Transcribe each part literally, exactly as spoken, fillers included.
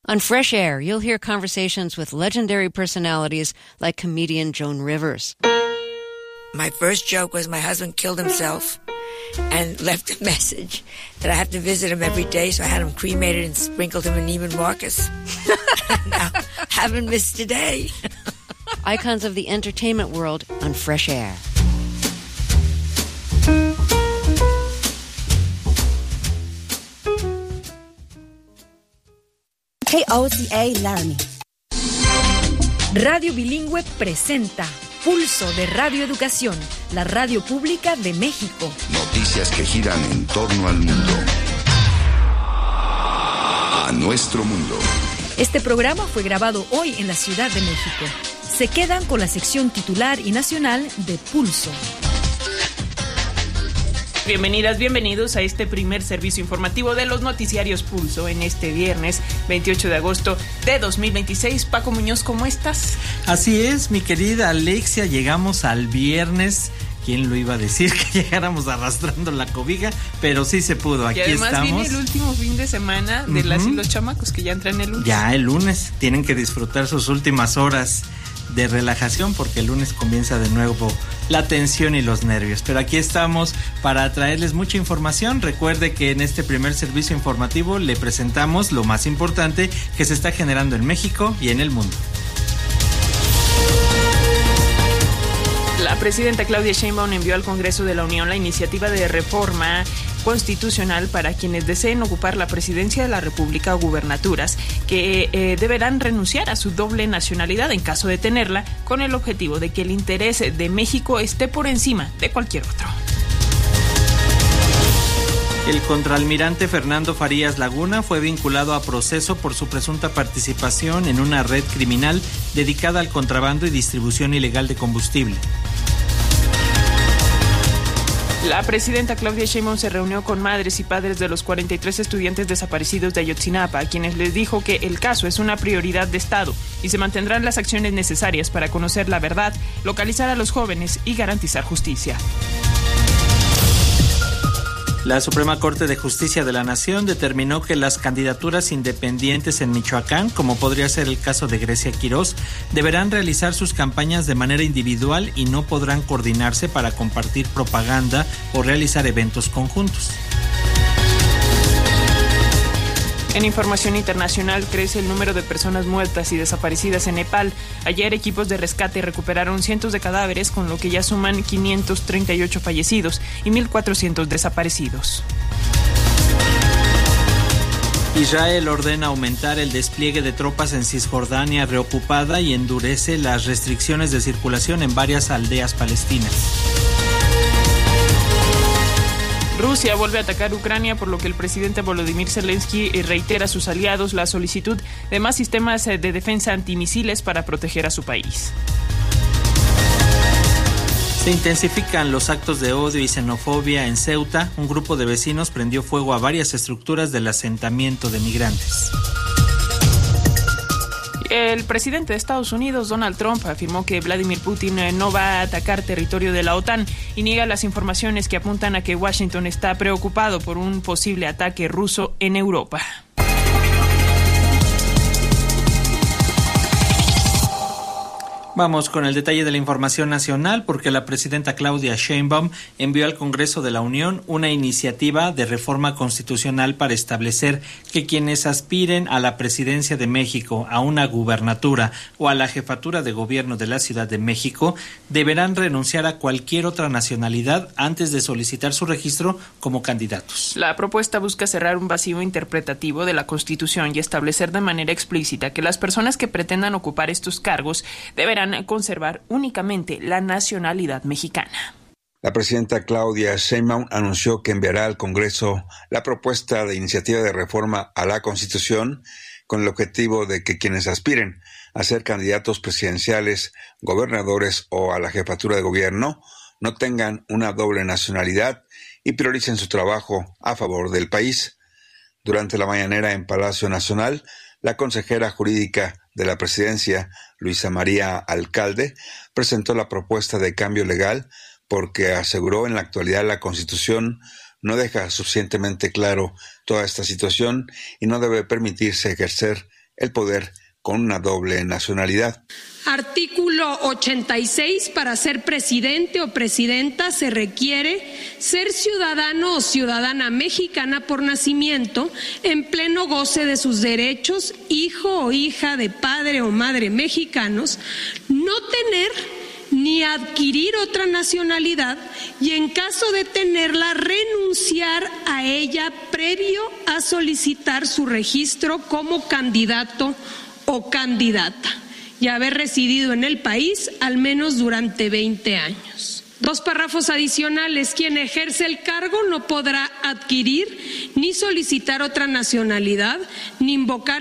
On Fresh Air, you'll hear conversations with legendary personalities like comedian Joan Rivers. My first joke was my husband killed himself and left a message that I have to visit him every day, so I had him cremated and sprinkled him in Neiman Marcus. Now, haven't missed a day. Icons of the entertainment world on Fresh Air. K O C A Laramie. Radio Bilingüe presenta Pulso de Radio Educación, la radio pública de México. Noticias que giran en torno al mundo. A nuestro mundo. Este programa fue grabado hoy en la Ciudad de México. Se quedan con la sección titular y nacional de Pulso. Bienvenidas, bienvenidos a este primer servicio informativo de los noticiarios Pulso en este viernes veintiocho de agosto de dos mil veintiséis. Paco Muñoz, ¿cómo estás? Así es, mi querida Alexia, llegamos al viernes. ¿Quién lo iba a decir que llegáramos arrastrando la cobija? Pero sí se pudo, aquí y además estamos. Viene el último fin de semana de uh-huh. las y los chamacos que ya entran el lunes. Ya el lunes, tienen que disfrutar sus últimas horas de relajación porque el lunes comienza de nuevo la tensión y los nervios, pero aquí estamos para traerles mucha información. Recuerde que en este primer servicio informativo le presentamos lo más importante que se está generando en México y en el mundo. La presidenta Claudia Sheinbaum envió al Congreso de la Unión la iniciativa de reforma constitucional para quienes deseen ocupar la presidencia de la República o gubernaturas, que eh, deberán renunciar a su doble nacionalidad en caso de tenerla, con el objetivo de que el interés de México esté por encima de cualquier otro. El contraalmirante Fernando Farías Laguna fue vinculado a proceso por su presunta participación en una red criminal dedicada al contrabando y distribución ilegal de combustible. La presidenta Claudia Sheinbaum se reunió con madres y padres de los cuarenta y tres estudiantes desaparecidos de Ayotzinapa, a quienes les dijo que el caso es una prioridad de Estado y se mantendrán las acciones necesarias para conocer la verdad, localizar a los jóvenes y garantizar justicia. La Suprema Corte de Justicia de la Nación determinó que las candidaturas independientes en Michoacán, como podría ser el caso de Grecia Quirós, deberán realizar sus campañas de manera individual y no podrán coordinarse para compartir propaganda o realizar eventos conjuntos. En información internacional, crece el número de personas muertas y desaparecidas en Nepal. Ayer, equipos de rescate recuperaron cientos de cadáveres, con lo que ya suman quinientos treinta y ocho fallecidos y mil cuatrocientos desaparecidos. Israel ordena aumentar el despliegue de tropas en Cisjordania reocupada y endurece las restricciones de circulación en varias aldeas palestinas. Rusia vuelve a atacar Ucrania, por lo que el presidente Volodymyr Zelensky reitera a sus aliados la solicitud de más sistemas de defensa antimisiles para proteger a su país. Se intensifican los actos de odio y xenofobia en Ceuta. Un grupo de vecinos prendió fuego a varias estructuras del asentamiento de migrantes. El presidente de Estados Unidos, Donald Trump, afirmó que Vladimir Putin no va a atacar territorio de la OTAN y niega las informaciones que apuntan a que Washington está preocupado por un posible ataque ruso en Europa. Vamos con el detalle de la información nacional, porque la presidenta Claudia Sheinbaum envió al Congreso de la Unión una iniciativa de reforma constitucional para establecer que quienes aspiren a la presidencia de México, a una gubernatura o a la jefatura de gobierno de la Ciudad de México deberán renunciar a cualquier otra nacionalidad antes de solicitar su registro como candidatos. La propuesta busca cerrar un vacío interpretativo de la Constitución y establecer de manera explícita que las personas que pretendan ocupar estos cargos deberán conservar únicamente la nacionalidad mexicana. La presidenta Claudia Sheinbaum anunció que enviará al Congreso la propuesta de iniciativa de reforma a la Constitución con el objetivo de que quienes aspiren a ser candidatos presidenciales, gobernadores o a la jefatura de gobierno no tengan una doble nacionalidad y prioricen su trabajo a favor del país. Durante la mañanera en Palacio Nacional, la consejera jurídica de la presidencia, Luisa María Alcalde, presentó la propuesta de cambio legal porque aseguró en la actualidad la Constitución no deja suficientemente claro toda esta situación y no debe permitirse ejercer el poder con una doble nacionalidad. Artículo ochenta y seis. Para ser presidente o presidenta se requiere ser ciudadano o ciudadana mexicana por nacimiento, en pleno goce de sus derechos, hijo o hija de padre o madre mexicanos, no tener ni adquirir otra nacionalidad y, en caso de tenerla, renunciar a ella previo a solicitar su registro como candidato o candidata y haber residido en el país al menos durante veinte años. Dos párrafos adicionales. Quien ejerce el cargo no podrá adquirir ni solicitar otra nacionalidad, ni invocar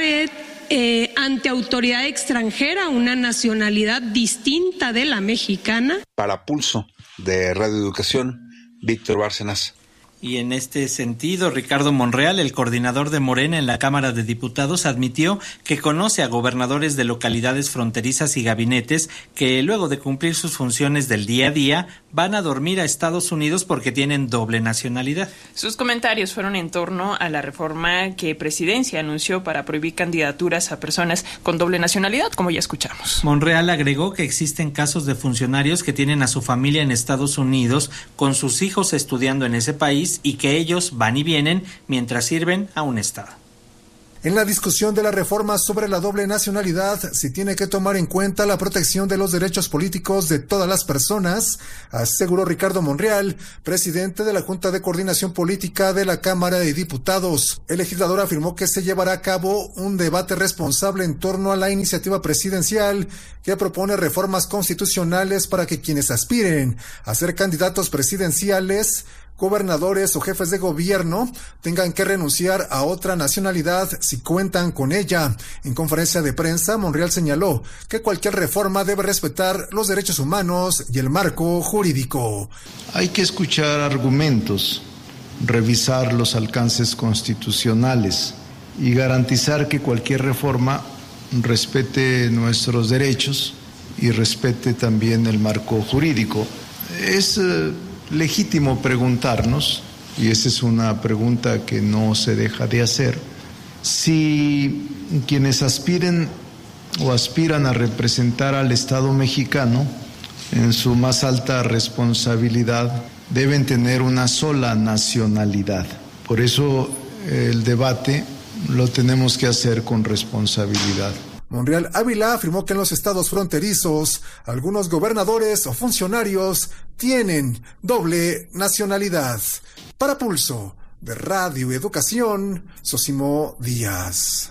eh, ante autoridad extranjera una nacionalidad distinta de la mexicana. Para Pulso de Radio Educación, Víctor Bárcenas. Y en este sentido, Ricardo Monreal, el coordinador de Morena en la Cámara de Diputados, admitió que conoce a gobernadores de localidades fronterizas y gabinetes que, luego de cumplir sus funciones del día a día, van a dormir a Estados Unidos porque tienen doble nacionalidad. Sus comentarios fueron en torno a la reforma que Presidencia anunció para prohibir candidaturas a personas con doble nacionalidad, como ya escuchamos. Monreal agregó que existen casos de funcionarios que tienen a su familia en Estados Unidos con sus hijos estudiando en ese país y que ellos van y vienen mientras sirven a un estado. En la discusión de la reforma sobre la doble nacionalidad, se tiene que tomar en cuenta la protección de los derechos políticos de todas las personas, aseguró Ricardo Monreal, presidente de la Junta de Coordinación Política de la Cámara de Diputados. El legislador afirmó que se llevará a cabo un debate responsable en torno a la iniciativa presidencial que propone reformas constitucionales para que quienes aspiren a ser candidatos presidenciales, gobernadores o jefes de gobierno tengan que renunciar a otra nacionalidad si cuentan con ella. En conferencia de prensa, Monreal señaló que cualquier reforma debe respetar los derechos humanos y el marco jurídico. Hay que escuchar argumentos, revisar los alcances constitucionales y garantizar que cualquier reforma respete nuestros derechos y respete también el marco jurídico. Es eh, legítimo preguntarnos, y esa es una pregunta que no se deja de hacer, si quienes aspiren o aspiran a representar al Estado mexicano en su más alta responsabilidad deben tener una sola nacionalidad. Por eso el debate lo tenemos que hacer con responsabilidad. Monreal Ávila afirmó que en los estados fronterizos algunos gobernadores o funcionarios tienen doble nacionalidad. Para Pulso de Radio Educación, Sosimo Díaz.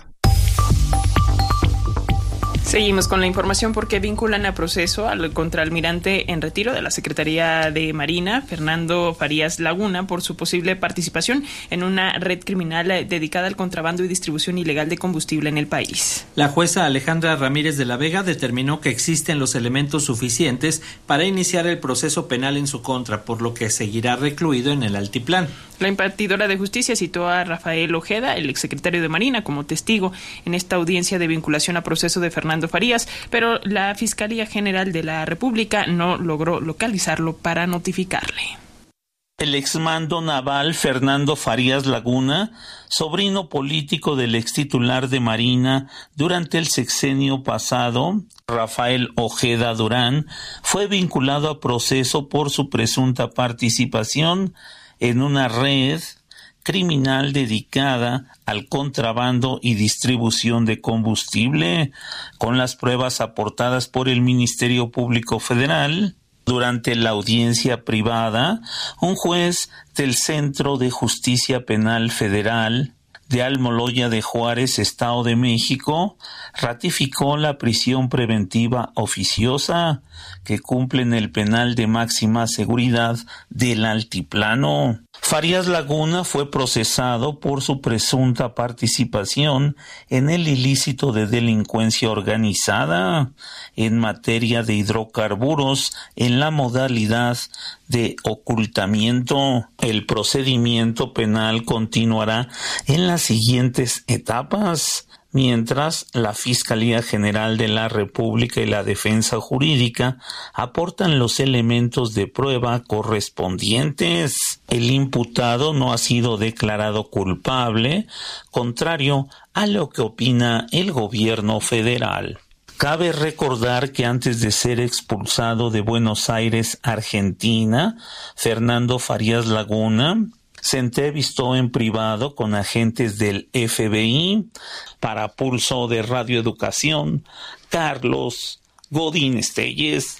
Seguimos con la información porque vinculan a proceso al contraalmirante en retiro de la Secretaría de Marina, Fernando Farías Laguna, por su posible participación en una red criminal dedicada al contrabando y distribución ilegal de combustible en el país. La jueza Alejandra Ramírez de la Vega determinó que existen los elementos suficientes para iniciar el proceso penal en su contra, por lo que seguirá recluido en el altiplán. La impartidora de justicia citó a Rafael Ojeda, el exsecretario de Marina, como testigo en esta audiencia de vinculación a proceso de Fernando Farías, pero la Fiscalía General de la República no logró localizarlo para notificarle. El exmando naval Fernando Farías Laguna, sobrino político del extitular de Marina durante el sexenio pasado, Rafael Ojeda Durán, fue vinculado a proceso por su presunta participación en una red criminal dedicada al contrabando y distribución de combustible, con las pruebas aportadas por el Ministerio Público Federal. Durante la audiencia privada, un juez del Centro de Justicia Penal Federal de Almoloya de Juárez, Estado de México, ratificó la prisión preventiva oficiosa que cumple en el penal de máxima seguridad del Altiplano. Farías Laguna fue procesado por su presunta participación en el ilícito de delincuencia organizada en materia de hidrocarburos en la modalidad de ocultamiento. El procedimiento penal continuará en las siguientes etapas: mientras la Fiscalía General de la República y la Defensa Jurídica aportan los elementos de prueba correspondientes. El imputado no ha sido declarado culpable, contrario a lo que opina el gobierno federal. Cabe recordar que antes de ser expulsado de Buenos Aires, Argentina, Fernando Farías Laguna se entrevistó en privado con agentes del F B I. Para Pulso de Radio Educación, Carlos Godínez Telles.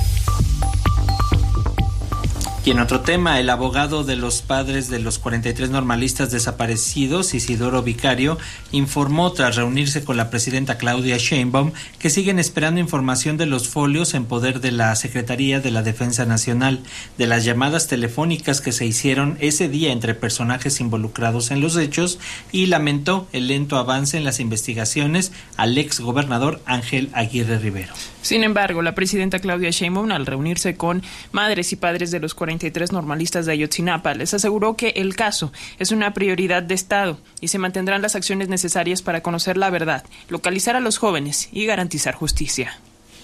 Y en otro tema, el abogado de los padres de los cuarenta y tres normalistas desaparecidos, Isidoro Vicario, informó tras reunirse con la presidenta Claudia Sheinbaum que siguen esperando información de los folios en poder de la Secretaría de la Defensa Nacional, de las llamadas telefónicas que se hicieron ese día entre personajes involucrados en los hechos, y lamentó el lento avance en las investigaciones al ex gobernador Ángel Aguirre Rivero. Sin embargo, la presidenta Claudia Sheinbaum, al reunirse con madres y padres de los cuarenta y tres normalistas de Ayotzinapa, les aseguró que el caso es una prioridad de Estado y se mantendrán las acciones necesarias para conocer la verdad, localizar a los jóvenes y garantizar justicia.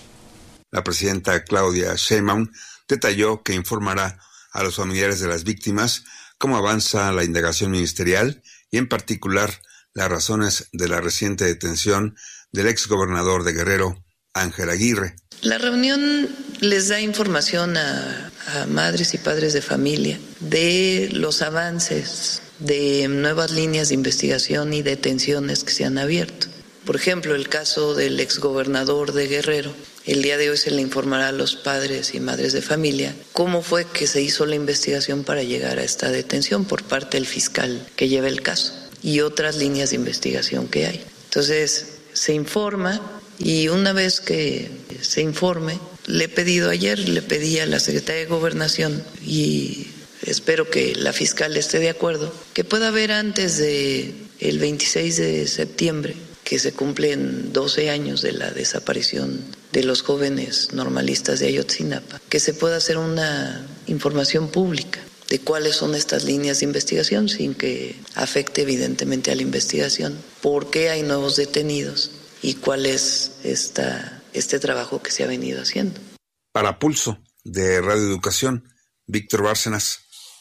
La presidenta Claudia Sheinbaum detalló que informará a los familiares de las víctimas cómo avanza la indagación ministerial y, en particular, las razones de la reciente detención del exgobernador de Guerrero, Ángel Aguirre. La reunión les da información a, a madres y padres de familia de los avances de nuevas líneas de investigación y detenciones que se han abierto. Por ejemplo, el caso del exgobernador de Guerrero. El día de hoy se le informará a los padres y madres de familia cómo fue que se hizo la investigación para llegar a esta detención por parte del fiscal que lleva el caso y otras líneas de investigación que hay. Entonces, se informa. Y una vez que se informe, le he pedido ayer, le pedí a la Secretaría de Gobernación y espero que la fiscal esté de acuerdo, que pueda haber antes de el veintiséis de septiembre, que se cumplen doce años de la desaparición de los jóvenes normalistas de Ayotzinapa, que se pueda hacer una información pública de cuáles son estas líneas de investigación sin que afecte evidentemente a la investigación, por qué hay nuevos detenidos y cuál es esta, este trabajo que se ha venido haciendo. Para Pulso de Radio Educación, Víctor Bárcenas.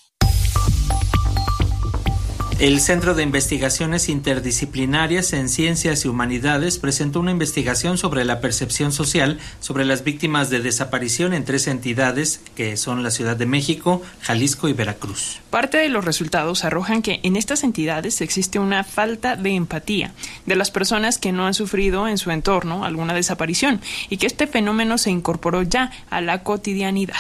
El Centro de Investigaciones Interdisciplinarias en Ciencias y Humanidades presentó una investigación sobre la percepción social sobre las víctimas de desaparición en tres entidades que son la Ciudad de México, Jalisco y Veracruz. Parte de los resultados arrojan que en estas entidades existe una falta de empatía de las personas que no han sufrido en su entorno alguna desaparición y que este fenómeno se incorporó ya a la cotidianidad.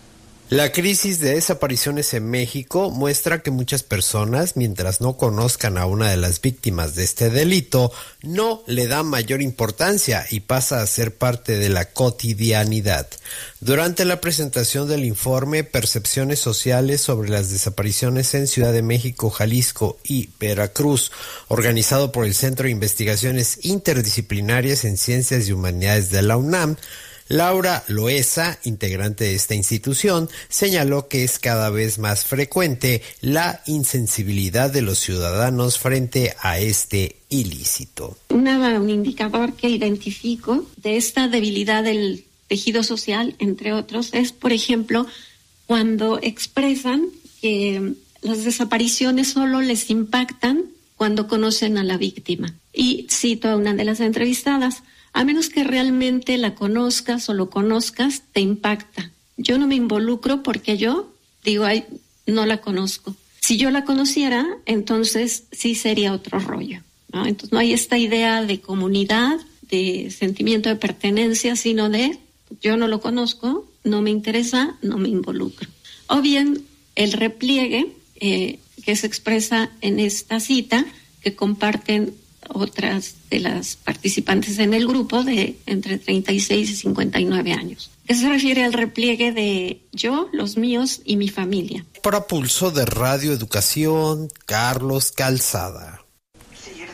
La crisis de desapariciones en México muestra que muchas personas, mientras no conozcan a una de las víctimas de este delito, no le dan mayor importancia y pasa a ser parte de la cotidianidad. Durante la presentación del informe Percepciones Sociales sobre las Desapariciones en Ciudad de México, Jalisco y Veracruz, organizado por el Centro de Investigaciones Interdisciplinarias en Ciencias y Humanidades de la UNAM, Laura Loesa, integrante de esta institución, señaló que es cada vez más frecuente la insensibilidad de los ciudadanos frente a este ilícito. Una, un indicador que identifico de esta debilidad del tejido social, entre otros, es, por ejemplo, cuando expresan que las desapariciones solo les impactan cuando conocen a la víctima. Y cito a una de las entrevistadas: a menos que realmente la conozcas o lo conozcas, te impacta. Yo no me involucro porque yo digo, ay, no la conozco. Si yo la conociera, entonces sí sería otro rollo, ¿no? Entonces no hay esta idea de comunidad, de sentimiento de pertenencia, sino de yo no lo conozco, no me interesa, no me involucro. O bien el repliegue eh, que se expresa en esta cita, que comparten otras de las participantes en el grupo de entre treinta y seis y cincuenta y nueve años. Que se refiere al repliegue de yo, los míos y mi familia. Para Pulso de Radio Educación, Carlos Calzada.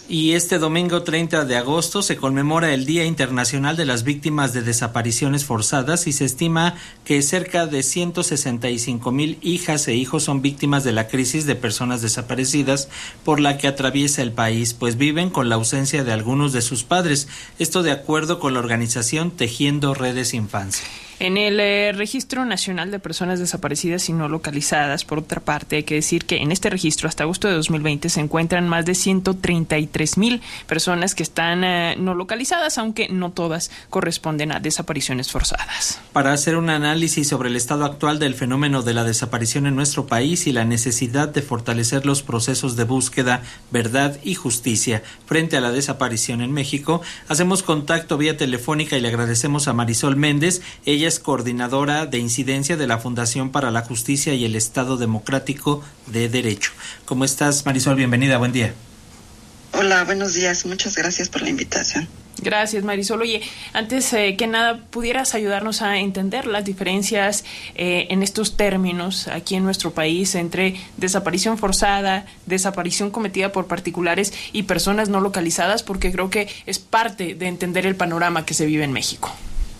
Y este domingo treinta de agosto se conmemora el Día Internacional de las Víctimas de Desapariciones Forzadas y se estima que cerca de ciento sesenta y cinco mil hijas e hijos son víctimas de la crisis de personas desaparecidas por la que atraviesa el país, pues viven con la ausencia de algunos de sus padres. Esto de acuerdo con la organización Tejiendo Redes Infancia. En el eh, Registro Nacional de Personas Desaparecidas y No Localizadas, por otra parte, hay que decir que en este registro hasta agosto de dos mil veinte se encuentran más de ciento treinta y tres mil personas que están eh, no localizadas, aunque no todas corresponden a desapariciones forzadas. Para hacer un análisis sobre el estado actual del fenómeno de la desaparición en nuestro país y la necesidad de fortalecer los procesos de búsqueda, verdad y justicia frente a la desaparición en México, hacemos contacto vía telefónica y le agradecemos a Marisol Méndez. Ella es coordinadora de incidencia de la Fundación para la Justicia y el Estado Democrático de Derecho. ¿Cómo estás, Marisol? Bienvenida, buen día. Hola, buenos días. Muchas gracias por la invitación. Gracias, Marisol. Oye, antes eh, que nada, ¿pudieras ayudarnos a entender las diferencias eh, en estos términos aquí en nuestro país entre desaparición forzada, desaparición cometida por particulares y personas no localizadas? Porque creo que es parte de entender el panorama que se vive en México.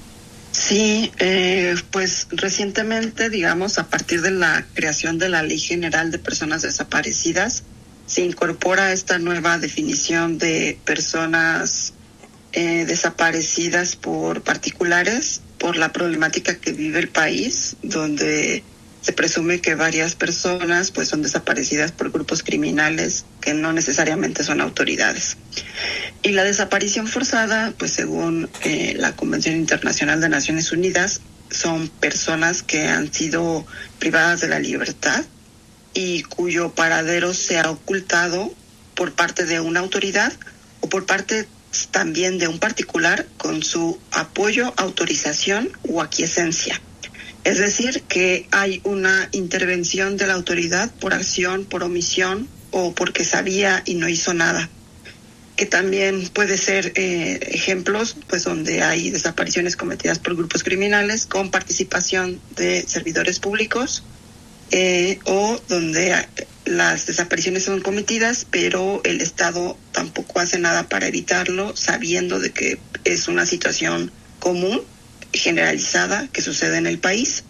Sí, eh, pues recientemente, digamos, a partir de la creación de la Ley General de Personas Desaparecidas, se incorpora esta nueva definición de personas eh, desaparecidas por particulares, por la problemática que vive el país, donde se presume que varias personas pues son desaparecidas por grupos criminales que no necesariamente son autoridades. Y la desaparición forzada, pues según eh, la Convención Internacional de Naciones Unidas, son personas que han sido privadas de la libertad y cuyo paradero se ha ocultado por parte de una autoridad o por parte también de un particular con su apoyo, autorización o aquiescencia. Es decir, que hay una intervención de la autoridad por acción, por omisión o porque sabía y no hizo nada. Que también puede ser eh, ejemplos pues donde hay desapariciones cometidas por grupos criminales con participación de servidores públicos eh, o donde las desapariciones son cometidas pero el Estado tampoco hace nada para evitarlo, sabiendo de que es una situación común, generalizada, que sucede en el país.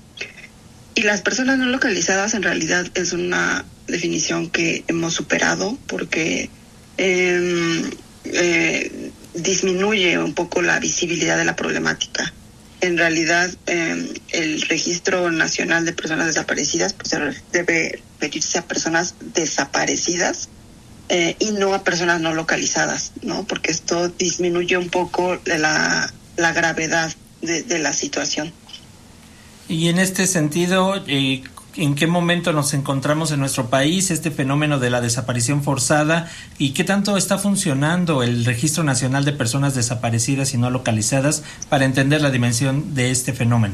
Y las personas no localizadas en realidad es una definición que hemos superado porque eh, eh, disminuye un poco la visibilidad de la problemática. En realidad eh, el Registro Nacional de Personas Desaparecidas pues, debe referirse a personas desaparecidas eh, y no a personas no localizadas, ¿no? Porque esto disminuye un poco de la, la gravedad De, de la situación. Y en este sentido, eh, ¿en qué momento nos encontramos en nuestro país este fenómeno de la desaparición forzada y qué tanto está funcionando el Registro Nacional de Personas Desaparecidas y No Localizadas para entender la dimensión de este fenómeno?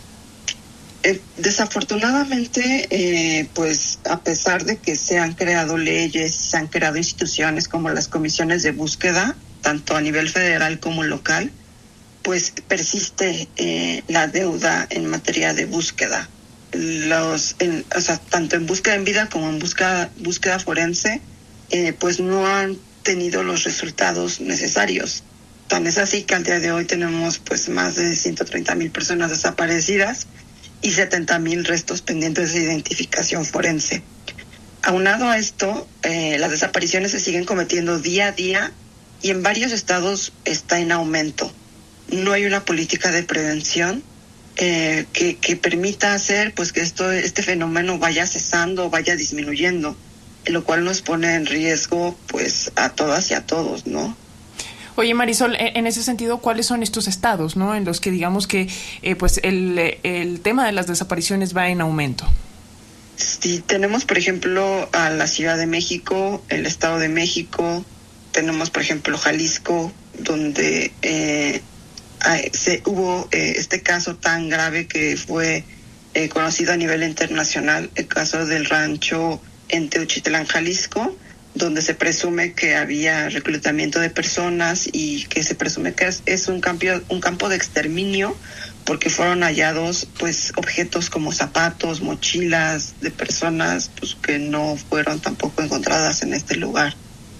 Eh, desafortunadamente, eh, pues a pesar de que se han creado leyes, se han creado instituciones como las comisiones de búsqueda, tanto a nivel federal como local, pues persiste eh, la deuda en materia de búsqueda. Los, en, o sea, tanto en búsqueda en vida como en búsqueda, búsqueda forense, eh, pues no han tenido los resultados necesarios. Tan es así que al día de hoy tenemos pues más de ciento treinta mil personas desaparecidas y setenta mil restos pendientes de identificación forense. Aunado a esto, eh, las desapariciones se siguen cometiendo día a día y en varios estados está en aumento. No hay una política de prevención eh, que, que permita hacer pues que esto este fenómeno vaya cesando, vaya disminuyendo, lo cual nos pone en riesgo pues a todas y a todos, ¿no? Oye, Marisol, en ese sentido, ¿cuáles son estos estados, no, en los que digamos que eh, pues el, el tema de las desapariciones va en aumento? Sí, tenemos por ejemplo a la Ciudad de México, el Estado de México, tenemos por ejemplo Jalisco, donde eh, Se, hubo eh, este caso tan grave que fue eh, conocido a nivel internacional, el caso del rancho en Teuchitlán, Jalisco, donde se presume que había reclutamiento de personas y que se presume que es, es un campo, un campo de exterminio porque fueron hallados pues objetos como zapatos, mochilas de personas pues, que no fueron tampoco encontradas en este lugar.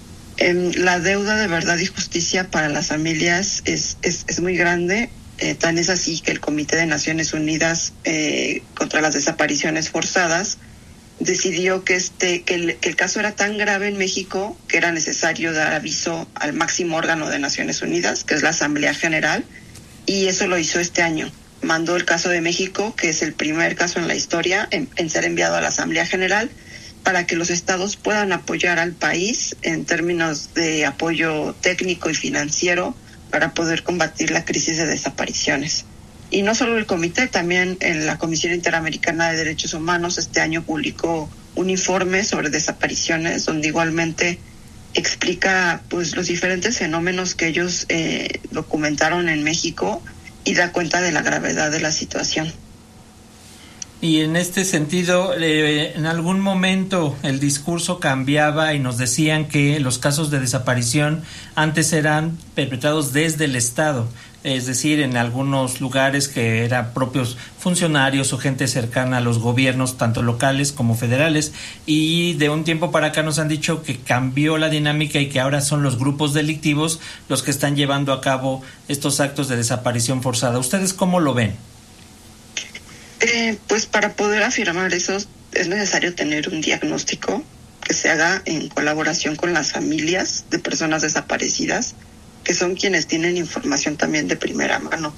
Eh, la deuda de verdad y justicia para las familias es, es, es muy grande. Eh, tan es así que el Comité de Naciones Unidas eh, contra las Desapariciones Forzadas decidió que este que el, que el caso era tan grave en México que era necesario dar aviso al máximo órgano de Naciones Unidas, que es la Asamblea General, y eso lo hizo este año. Mandó el caso de México, que es el primer caso en la historia en, en ser enviado a la Asamblea General, para que los estados puedan apoyar al país en términos de apoyo técnico y financiero para poder combatir la crisis de desapariciones. Y no solo el comité, también en la Comisión Interamericana de Derechos Humanos este año publicó un informe sobre desapariciones donde igualmente explica pues los diferentes fenómenos que ellos eh, documentaron en México y da cuenta de la gravedad de la situación. Y en este sentido, eh, en algún momento el discurso cambiaba y nos decían que los casos de desaparición antes eran perpetrados desde el Estado, es decir, en algunos lugares que eran propios funcionarios o gente cercana a los gobiernos, tanto locales como federales, y de un tiempo para acá nos han dicho que cambió la dinámica y que ahora son los grupos delictivos los que están llevando a cabo estos actos de desaparición forzada. ¿Ustedes cómo lo ven? Eh, pues para poder afirmar eso es necesario tener un diagnóstico que se haga en colaboración con las familias de personas desaparecidas, que son quienes tienen información también de primera mano.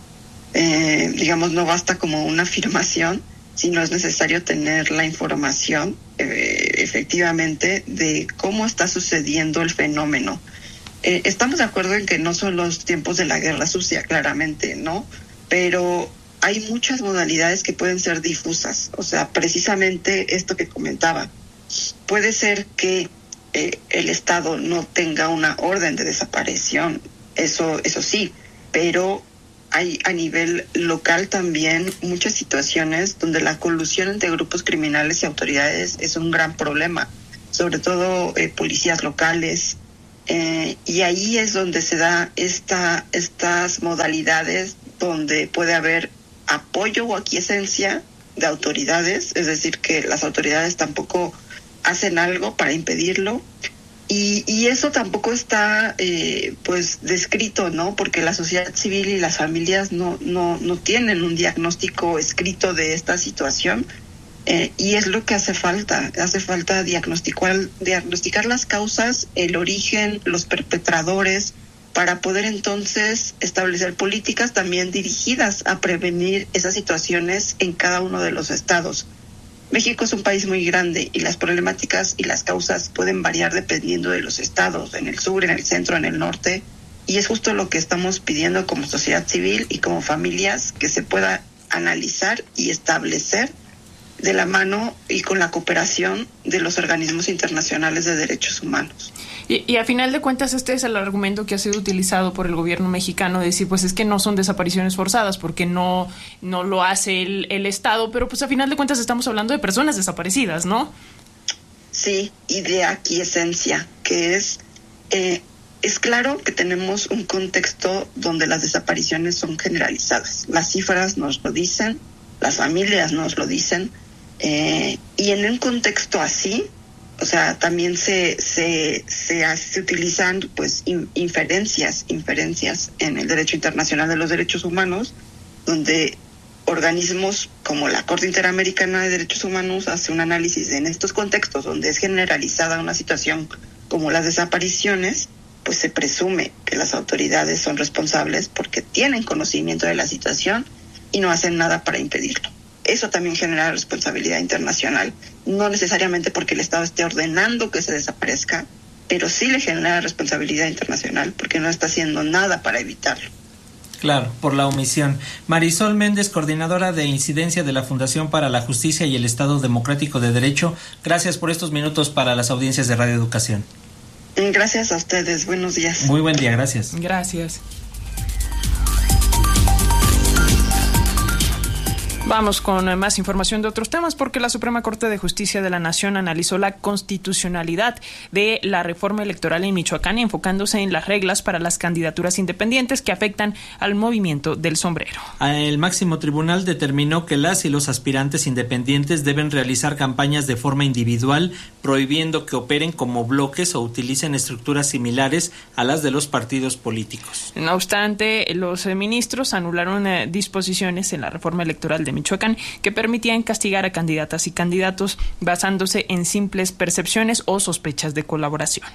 Eh, digamos, no basta como una afirmación, sino es necesario tener la información eh, efectivamente de cómo está sucediendo el fenómeno. Eh, estamos de acuerdo en que no son los tiempos de la guerra sucia, claramente, ¿no? Pero hay muchas modalidades que pueden ser difusas. O sea, precisamente esto que comentaba. Puede ser que eh, el Estado no tenga una orden de desaparición, eso, eso sí, pero hay a nivel local también muchas situaciones donde la colusión entre grupos criminales y autoridades es un gran problema, sobre todo eh, policías locales, eh, y ahí es donde se da esta, estas modalidades donde puede haber apoyo o aquiescencia de autoridades, es decir, que las autoridades tampoco hacen algo para impedirlo, y, y eso tampoco está eh, pues descrito, ¿no? Porque la sociedad civil y las familias no, no, no tienen un diagnóstico escrito de esta situación, eh, y es lo que hace falta, hace falta diagnosticar, diagnosticar las causas, el origen, los perpetradores, para poder entonces establecer políticas también dirigidas a prevenir esas situaciones en cada uno de los estados. México es un país muy grande y las problemáticas y las causas pueden variar dependiendo de los estados, en el sur, en el centro, en el norte, y es justo lo que estamos pidiendo como sociedad civil y como familias, que se pueda analizar y establecer de la mano y con la cooperación de los organismos internacionales de derechos humanos. Y, y a final de cuentas este es el argumento que ha sido utilizado por el gobierno mexicano, de decir, pues es que no son desapariciones forzadas porque no, no lo hace el, el Estado, pero pues a final de cuentas estamos hablando de personas desaparecidas, ¿no? Sí, y de aquiescencia, que es, eh, es claro que tenemos un contexto donde las desapariciones son generalizadas. Las cifras nos lo dicen, las familias nos lo dicen, eh, y en un contexto así, o sea, también se se se, se utilizan pues in, inferencias, inferencias en el derecho internacional de los derechos humanos, donde organismos como la Corte Interamericana de Derechos Humanos hace un análisis en estos contextos donde es generalizada una situación como las desapariciones, pues se presume que las autoridades son responsables porque tienen conocimiento de la situación y no hacen nada para impedirlo. Eso también genera responsabilidad internacional, no necesariamente porque el Estado esté ordenando que se desaparezca, pero sí le genera responsabilidad internacional porque no está haciendo nada para evitarlo. Claro, por la omisión. Marisol Méndez, coordinadora de incidencia de la Fundación para la Justicia y el Estado Democrático de Derecho, gracias por estos minutos para las audiencias de Radio Educación. Gracias a ustedes, buenos días. Muy buen día, gracias. Gracias. Vamos con más información de otros temas porque la Suprema Corte de Justicia de la Nación analizó la constitucionalidad de la reforma electoral en Michoacán, enfocándose en las reglas para las candidaturas independientes que afectan al movimiento del sombrero. El máximo tribunal determinó que las y los aspirantes independientes deben realizar campañas de forma individual, prohibiendo que operen como bloques o utilicen estructuras similares a las de los partidos políticos. No obstante, los ministros anularon eh, disposiciones en la reforma electoral de Michoacán que permitían castigar a candidatas y candidatos basándose en simples percepciones o sospechas de colaboración.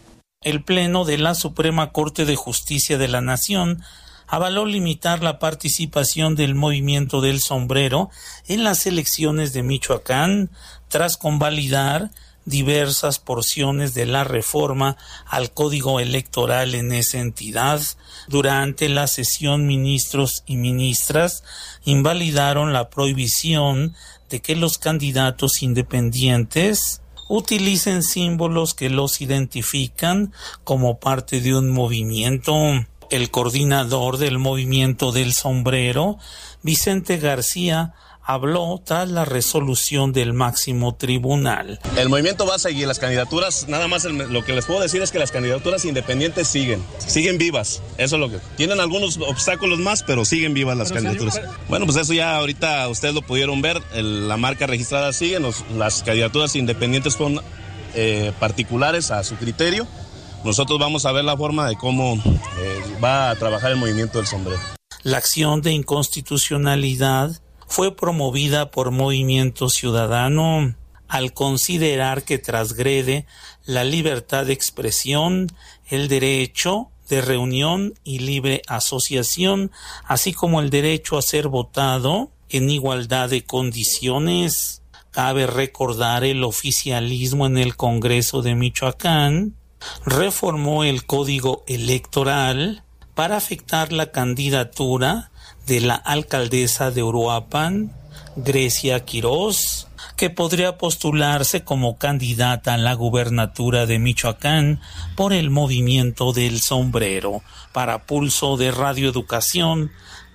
El Pleno de la Suprema Corte de Justicia de la Nación avaló limitar la participación del movimiento del sombrero en las elecciones de Michoacán tras convalidar diversas porciones de la reforma al Código Electoral en esa entidad. Durante la sesión, ministros y ministras invalidaron la prohibición de que los candidatos independientes utilicen símbolos que los identifican como parte de un movimiento. El coordinador del movimiento del sombrero, Vicente García, habló tras la resolución del máximo tribunal. El movimiento va a seguir, las candidaturas, nada más el, lo que les puedo decir es que las candidaturas independientes siguen, siguen vivas, eso es lo que, tienen algunos obstáculos más, pero siguen vivas las pero candidaturas. Señor, bueno, pues eso ya ahorita ustedes lo pudieron ver, el, la marca registrada sigue, los, las candidaturas independientes son eh, particulares a su criterio. Nosotros vamos a ver la forma de cómo eh, va a trabajar el movimiento del sombrero. La acción de inconstitucionalidad fue promovida por Movimiento Ciudadano al considerar que transgrede la libertad de expresión, el derecho de reunión y libre asociación, así como el derecho a ser votado en igualdad de condiciones. Cabe recordar el oficialismo en el Congreso de Michoacán reformó el Código Electoral para afectar la candidatura de la alcaldesa de Uruapan, Grecia Quirós, que podría postularse como candidata a la gubernatura de Michoacán por el movimiento del sombrero. Para Pulso de Radio Educación,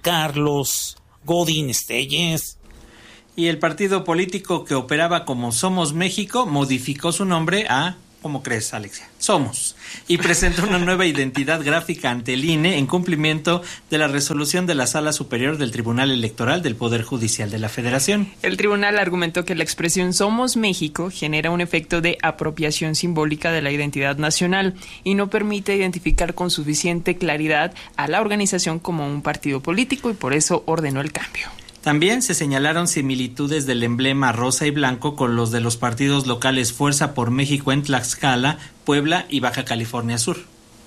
Carlos Godín Estelles. Y el partido político que operaba como Somos México modificó su nombre a... ¿Cómo crees, Alexia? Somos. Y presentó una nueva identidad gráfica ante el I N E en cumplimiento de la resolución de la Sala Superior del Tribunal Electoral del Poder Judicial de la Federación. El tribunal argumentó que la expresión Somos México genera un efecto de apropiación simbólica de la identidad nacional y no permite identificar con suficiente claridad a la organización como un partido político y por eso ordenó el cambio. También se señalaron similitudes del emblema rosa y blanco con los de los partidos locales Fuerza por México en Tlaxcala, Puebla y Baja California Sur.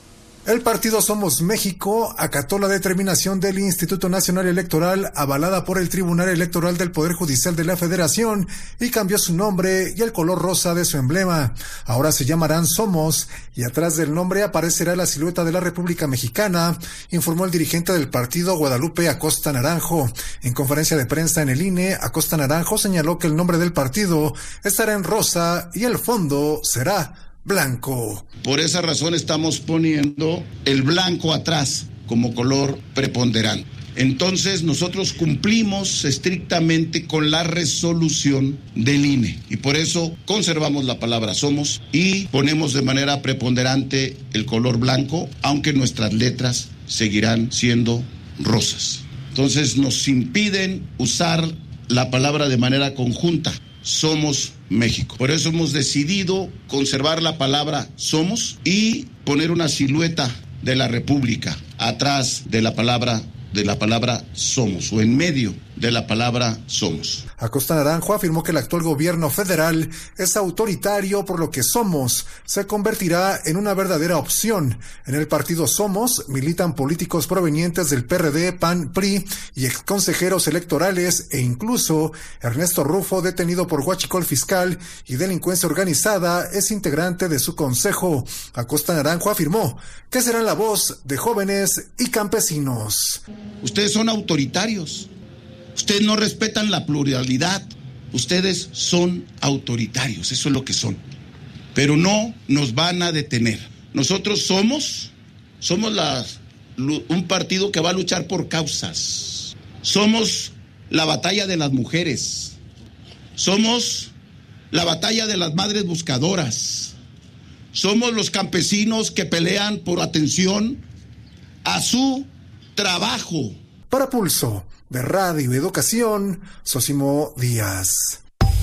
El partido Somos México acató la determinación del Instituto Nacional Electoral avalada por el Tribunal Electoral del Poder Judicial de la Federación y cambió su nombre y el color rosa de su emblema. Ahora se llamarán Somos y atrás del nombre aparecerá la silueta de la República Mexicana, informó el dirigente del partido Guadalupe Acosta Naranjo. En conferencia de prensa en el I N E, Acosta Naranjo señaló que el nombre del partido estará en rosa y el fondo será blanco. Por esa razón estamos poniendo el blanco atrás como color preponderante. Entonces nosotros cumplimos estrictamente con la resolución del I N E y por eso conservamos la palabra Somos y ponemos de manera preponderante el color blanco, aunque nuestras letras seguirán siendo rosas. Entonces nos impiden usar la palabra de manera conjunta. Somos México. Por eso hemos decidido conservar la palabra Somos y poner una silueta de la República atrás de la palabra de la palabra Somos o en medio de la palabra Somos. Acosta Naranjo afirmó que el actual gobierno federal es autoritario, por lo que Somos se convertirá en una verdadera opción. En el partido Somos militan políticos provenientes del P R D, P A N, P R I y exconsejeros electorales e incluso Ernesto Rufo, detenido por huachicol fiscal y delincuencia organizada, es integrante de su consejo. Acosta Naranjo afirmó que serán la voz de jóvenes y campesinos. Ustedes son autoritarios. Ustedes no respetan la pluralidad. Ustedes son autoritarios, eso es lo que son. Pero no nos van a detener. Nosotros somos, somos la, un partido que va a luchar por causas. Somos la batalla de las mujeres. Somos la batalla de las madres buscadoras. Somos los campesinos que pelean por atención a su trabajo. Para Pulso de Radio y Educación, Sosimo Díaz.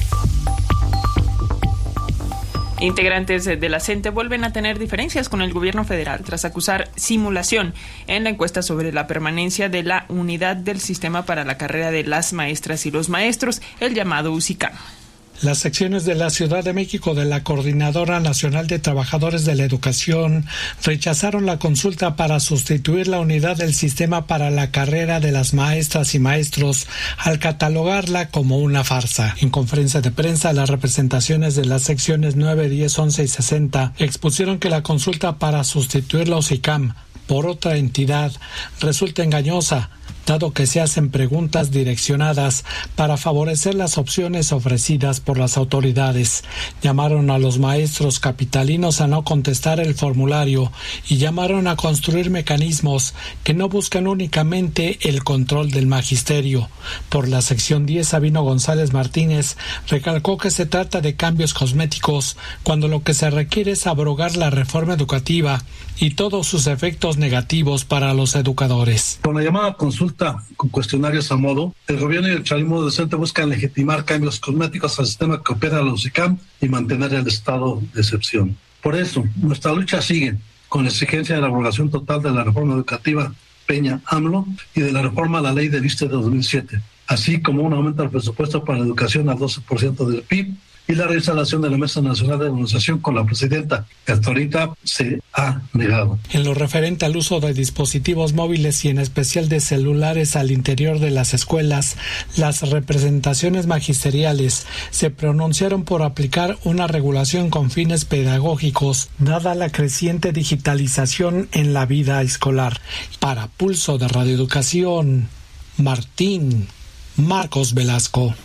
Integrantes de la CENTE vuelven a tener diferencias con el gobierno federal tras acusar simulación en la encuesta sobre la permanencia de la unidad del sistema para la carrera de las maestras y los maestros, el llamado UCICAM. Las secciones de la Ciudad de México de la Coordinadora Nacional de Trabajadores de la Educación rechazaron la consulta para sustituir la unidad del sistema para la carrera de las maestras y maestros al catalogarla como una farsa. En conferencia de prensa, las representaciones de las secciones nueve, diez, once y sesenta expusieron que la consulta para sustituir la UCICAM por otra entidad resulta engañosa, dado que se hacen preguntas direccionadas para favorecer las opciones ofrecidas por las autoridades. Llamaron a los maestros capitalinos a no contestar el formulario y llamaron a construir mecanismos que no buscan únicamente el control del magisterio. Por la sección diez, Sabino González Martínez recalcó que se trata de cambios cosméticos cuando lo que se requiere es abrogar la reforma educativa y todos sus efectos negativos para los educadores. Con la llamada consulta con cuestionarios a modo, el gobierno y el chavismo docente buscan legitimar cambios cosméticos al sistema que opera la UCICAM y mantener el estado de excepción. Por eso, nuestra lucha sigue con la exigencia de la abrogación total de la reforma educativa Peña-AMLO y de la reforma a la ley del ISSSTE de dos mil siete, así como un aumento del presupuesto para la educación al doce por ciento del P I B y la reinstalación de la Mesa Nacional de Negociación con la presidenta, que hasta ahorita se ha negado. En lo referente al uso de dispositivos móviles y en especial de celulares al interior de las escuelas, las representaciones magisteriales se pronunciaron por aplicar una regulación con fines pedagógicos, dada la creciente digitalización en la vida escolar. Para Pulso de Radio Educación, Martín Marcos Velasco.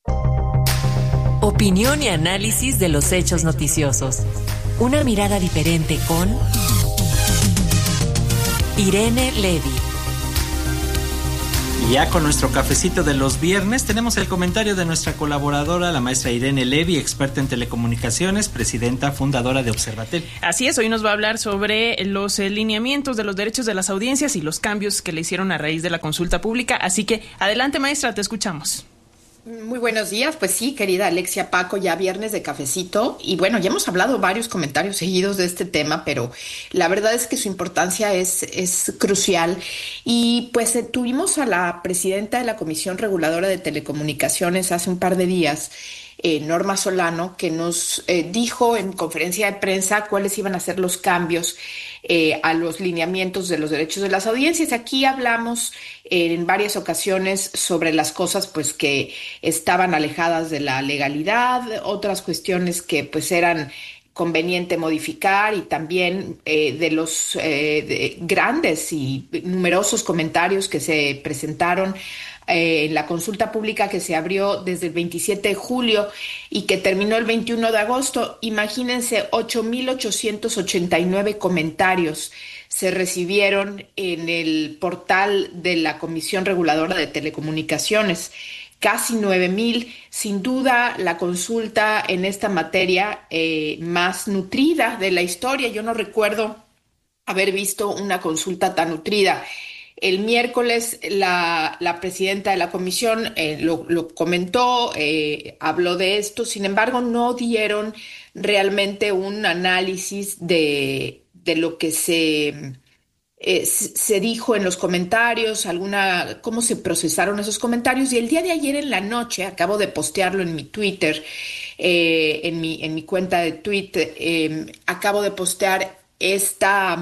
Opinión y análisis de los hechos noticiosos. Una mirada diferente con Irene Levy. Y ya con nuestro cafecito de los viernes tenemos el comentario de nuestra colaboradora, la maestra Irene Levy, experta en telecomunicaciones, presidenta fundadora de Observatel. Así es, hoy nos va a hablar sobre los eh, lineamientos de los derechos de las audiencias y los cambios que le hicieron a raíz de la consulta pública. Así que adelante, maestra, te escuchamos. Muy buenos días, pues sí, querida Alexia, Paco, ya viernes de cafecito y bueno, ya hemos hablado varios comentarios seguidos de este tema, pero la verdad es que su importancia es, es crucial y pues eh, tuvimos a la presidenta de la Comisión Reguladora de Telecomunicaciones hace un par de días, eh, Norma Solano, que nos eh, dijo en conferencia de prensa cuáles iban a ser los cambios Eh, a los lineamientos de los derechos de las audiencias. Aquí hablamos eh, en varias ocasiones sobre las cosas pues que estaban alejadas de la legalidad, otras cuestiones que pues eran conveniente modificar y también eh, de los eh, de grandes y numerosos comentarios que se presentaron en eh, la consulta pública que se abrió desde el veintisiete de julio y que terminó el veintiuno de agosto. Imagínense, ocho mil ochocientos ochenta y nueve comentarios se recibieron en el portal de la Comisión Reguladora de Telecomunicaciones. Casi nueve mil, sin duda la consulta en esta materia eh, más nutrida de la historia. Yo no recuerdo haber visto una consulta tan nutrida. El miércoles la, la presidenta de la comisión eh, lo, lo comentó, eh, habló de esto, sin embargo no dieron realmente un análisis de, de lo que se, eh, se dijo en los comentarios, alguna cómo se procesaron esos comentarios. Y el día de ayer en la noche, acabo de postearlo en mi Twitter, eh, en, mi, en mi cuenta de Twitter, eh, acabo de postear esta...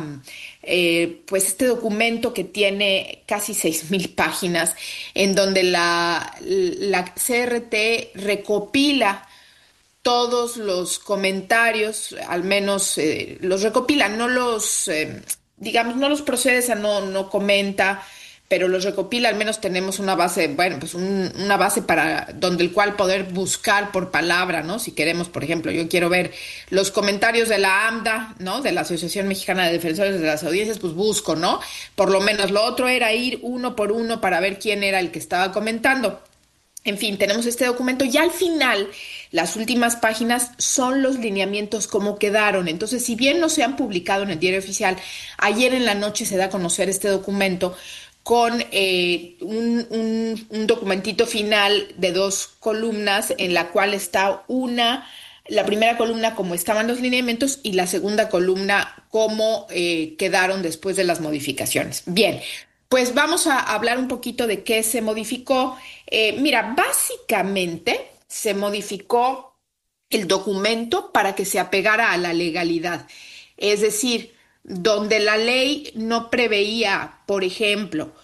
Eh, pues este documento que tiene casi seis mil páginas, en donde la, la C R T recopila todos los comentarios, al menos eh, los recopila, no los, eh, digamos, no los procesa, no, no comenta, pero los recopila. Al menos tenemos una base, bueno, pues un, una base para donde el cual poder buscar por palabra, ¿no? Si queremos, por ejemplo, yo quiero ver los comentarios de la AMDA, ¿no? De la Asociación Mexicana de Defensores de las Audiencias, pues busco, ¿no? Por lo menos. Lo otro era ir uno por uno para ver quién era el que estaba comentando. En fin, tenemos este documento y al final las últimas páginas son los lineamientos como quedaron. Entonces, si bien no se han publicado en el Diario Oficial, ayer en la noche se da a conocer este documento con eh, un, un, un documentito final de dos columnas en la cual está una, la primera columna como estaban los lineamientos y la segunda columna cómo eh, quedaron después de las modificaciones. Bien, pues vamos a hablar un poquito de qué se modificó. Eh, mira, básicamente se modificó el documento para que se apegara a la legalidad. Es decir, donde la ley no preveía, por ejemplo,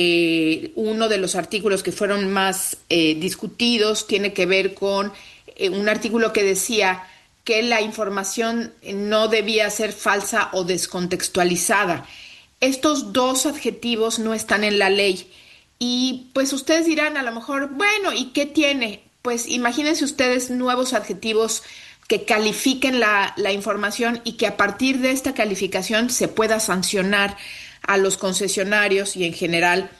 eh, uno de los artículos que fueron más eh, discutidos tiene que ver con eh, un artículo que decía que la información no debía ser falsa o descontextualizada. Estos dos adjetivos no están en la ley y pues ustedes dirán a lo mejor, bueno, ¿y qué tiene? Pues imagínense ustedes nuevos adjetivos que califiquen la, la información y que a partir de esta calificación se pueda sancionar a los concesionarios y en general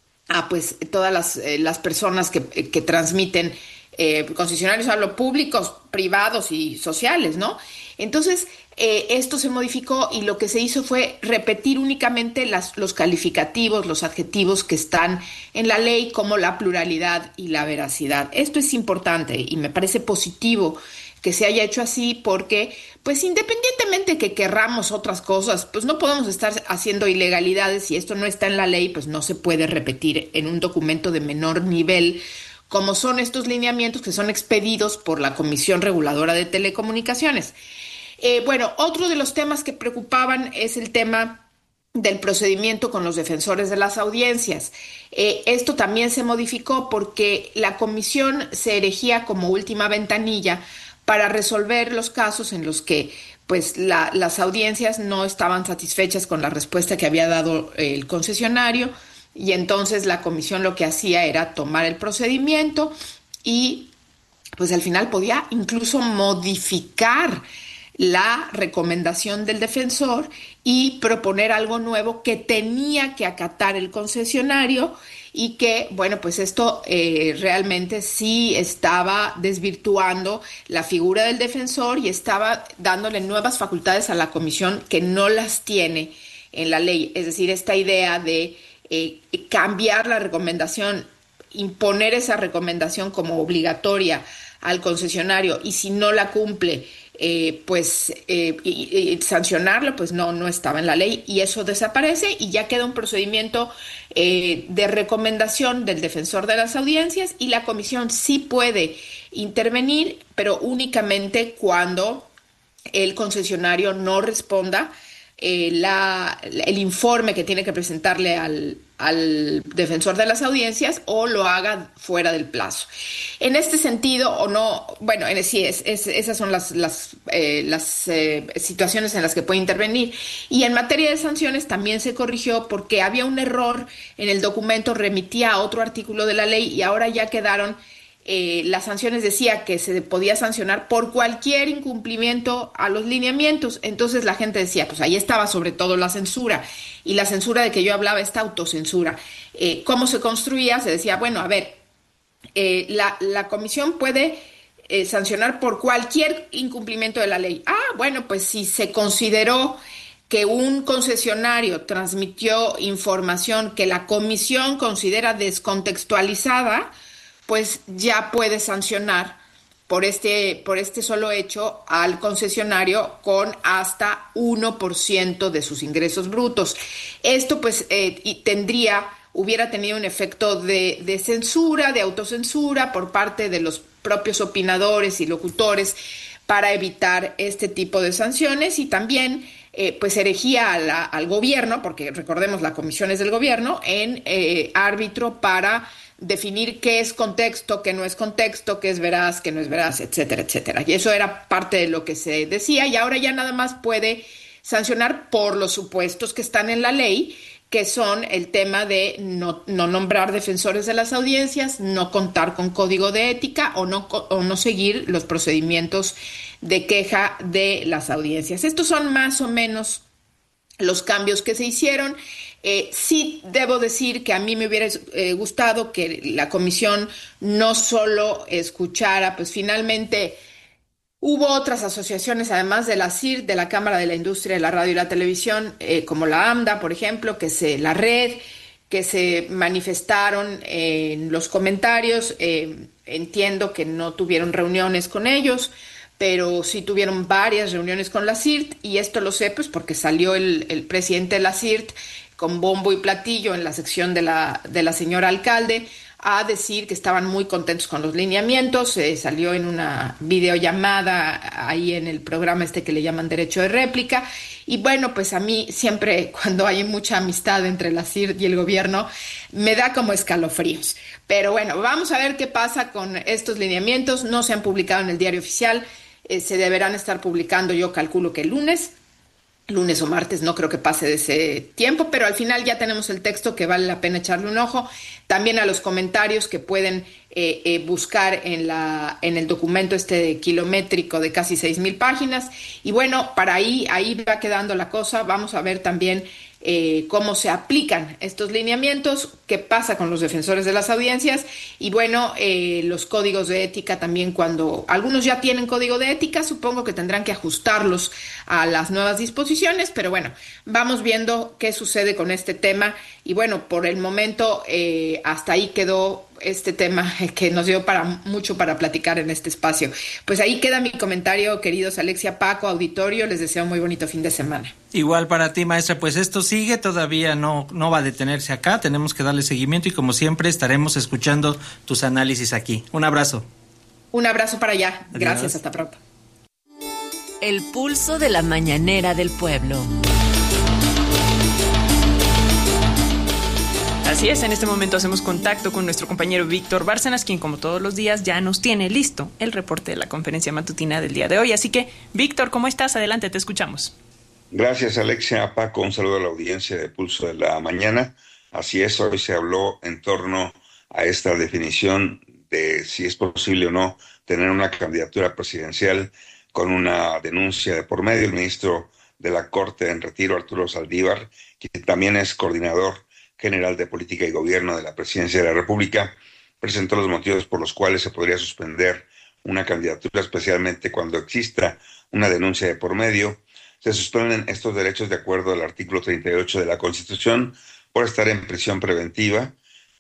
a pues todas las, eh, las personas que, que transmiten eh, concesionarios, hablo públicos, privados y sociales, ¿no? Entonces, eh, esto se modificó y lo que se hizo fue repetir únicamente las, los calificativos, los adjetivos que están en la ley, como la pluralidad y la veracidad. Esto es importante y me parece positivo que se haya hecho así porque, pues independientemente que querramos otras cosas, pues no podemos estar haciendo ilegalidades. Si esto no está en la ley, pues no se puede repetir en un documento de menor nivel, como son estos lineamientos que son expedidos por la Comisión Reguladora de Telecomunicaciones. Eh, bueno, otro de los temas que preocupaban es el tema del procedimiento con los defensores de las audiencias. Eh, esto también se modificó porque la comisión se erigía como última ventanilla para resolver los casos en los que pues la, las audiencias no estaban satisfechas con la respuesta que había dado el concesionario y entonces la comisión lo que hacía era tomar el procedimiento y pues al final podía incluso modificar la recomendación del defensor y proponer algo nuevo que tenía que acatar el concesionario y que, bueno, pues esto eh, realmente sí estaba desvirtuando la figura del defensor y estaba dándole nuevas facultades a la comisión que no las tiene en la ley. Es decir, esta idea de eh, cambiar la recomendación, imponer esa recomendación como obligatoria al concesionario y si no la cumple, Eh, pues eh, y, y sancionarlo, pues no, no estaba en la ley y eso desaparece y ya queda un procedimiento eh, de recomendación del defensor de las audiencias y la comisión sí puede intervenir, pero únicamente cuando el concesionario no responda eh, la, el informe que tiene que presentarle al, al defensor de las audiencias o lo haga fuera del plazo. En este sentido, o no, bueno, en, sí, es, es, esas son las, las, eh, las eh, situaciones en las que puede intervenir. Y en materia de sanciones también se corrigió porque había un error en el documento, remitía a otro artículo de la ley y ahora ya quedaron eh, las sanciones, decía que se podía sancionar por cualquier incumplimiento a los lineamientos. Entonces la gente decía, pues ahí estaba sobre todo la censura. Y la censura de que yo hablaba, esta autocensura. Eh, ¿Cómo se construía? Se decía, bueno, a ver, eh, la, la comisión puede eh, sancionar por cualquier incumplimiento de la ley. Ah, bueno, pues si se consideró que un concesionario transmitió información que la comisión considera descontextualizada, pues ya puede sancionar por este, por este solo hecho al concesionario con hasta uno por ciento de sus ingresos brutos. Esto pues eh, y tendría, hubiera tenido un efecto de, de censura, de autocensura por parte de los propios opinadores y locutores para evitar este tipo de sanciones y también eh, pues erigía a la, al gobierno, porque recordemos la comisión es del gobierno, en eh, árbitro para definir qué es contexto, qué no es contexto, qué es veraz, qué no es veraz, etcétera, etcétera. Y eso era parte de lo que se decía y ahora ya nada más puede sancionar por los supuestos que están en la ley, que son el tema de no, no nombrar defensores de las audiencias, no contar con código de ética o no, o no seguir los procedimientos de queja de las audiencias. Estos son más o menos los cambios que se hicieron. Eh, sí debo decir que a mí me hubiera eh, gustado que la comisión no solo escuchara, pues finalmente hubo otras asociaciones, además de la C I R, de la Cámara de la Industria de la Radio y la Televisión, eh, como la AMDA, por ejemplo, que se, la Red, que se manifestaron en los comentarios. Eh, entiendo que no tuvieron reuniones con ellos, pero sí tuvieron varias reuniones con la C I R T, y esto lo sé pues porque salió el, el presidente de la C I R T con bombo y platillo en la sección de la, de la señora alcalde a decir que estaban muy contentos con los lineamientos. Eh, salió en una videollamada ahí en el programa este que le llaman Derecho de Réplica. Y bueno, pues a mí siempre cuando hay mucha amistad entre la C I R T y el gobierno me da como escalofríos. Pero bueno, vamos a ver qué pasa con estos lineamientos. No se han publicado en el diario oficial, eh, se deberán estar publicando, yo calculo que el lunes. Lunes o martes, no creo que pase de ese tiempo, pero al final ya tenemos el texto que vale la pena echarle un ojo. También a los comentarios que pueden eh, eh, buscar en, la, en el documento este kilométrico de casi seis mil páginas. Y bueno, para ahí, ahí va quedando la cosa. Vamos a ver también eh, cómo se aplican estos lineamientos, qué pasa con los defensores de las audiencias y bueno, eh, los códigos de ética también. Cuando algunos ya tienen código de ética, supongo que tendrán que ajustarlos a las nuevas disposiciones, pero bueno, vamos viendo qué sucede con este tema. Y bueno, por el momento eh, hasta ahí quedó este tema que nos dio para mucho para platicar en este espacio. Pues ahí queda mi comentario, queridos Alexia, Paco, auditorio. Les deseo muy bonito fin de semana. Igual para ti, maestra, pues esto sigue, todavía no, no va a detenerse acá, tenemos que darle seguimiento y como siempre estaremos escuchando tus análisis aquí. Un abrazo. Un abrazo para allá. Adiós. Gracias, hasta pronto. El pulso de la mañanera del pueblo. Así es, en este momento hacemos contacto con nuestro compañero Víctor Bárcenas, quien como todos los días ya nos tiene listo el reporte de la conferencia matutina del día de hoy. Así que, Víctor, ¿cómo estás? Adelante, te escuchamos. Gracias, Alexia. Paco, un saludo a la audiencia de Pulso de la Mañana. Así es, hoy se habló en torno a esta definición de si es posible o no tener una candidatura presidencial con una denuncia de por medio. El ministro de la Corte en retiro, Arturo Saldívar, quien también es coordinador general de Política y Gobierno de la Presidencia de la República, presentó los motivos por los cuales se podría suspender una candidatura, especialmente cuando exista una denuncia de por medio. Se suspenden estos derechos de acuerdo al artículo treinta y ocho de la Constitución por estar en prisión preventiva,